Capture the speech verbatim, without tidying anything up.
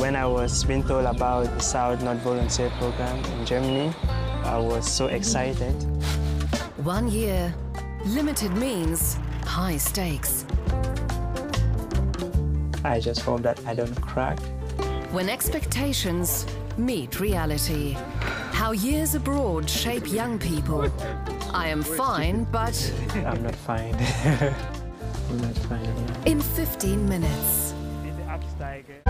When I was being told about the South Not Volunteer Program in Germany, I was so excited. One year, limited means high stakes. I just hope that I don't crack. When expectations meet reality. How years abroad shape young people. I am fine, but... I'm not fine. I'm not fine, yeah. In fifteen minutes.